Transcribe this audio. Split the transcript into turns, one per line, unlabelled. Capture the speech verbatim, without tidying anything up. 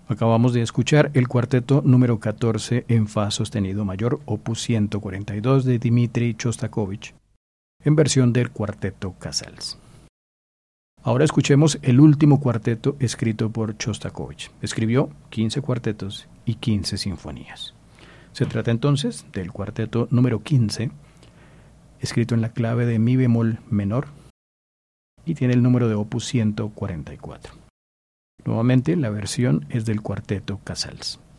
Acabamos de escuchar el cuarteto número catorce en fa sostenido mayor, opus ciento cuarenta y dos de Dmitri Shostakovich, en versión del cuarteto Casals. Ahora escuchemos el último cuarteto escrito por Shostakovich. Escribió quince cuartetos y quince sinfonías. Se trata entonces del cuarteto número quince, escrito en la clave de mi bemol menor, y tiene el número de opus ciento cuarenta y cuatro. Nuevamente, la versión es del cuarteto Casals.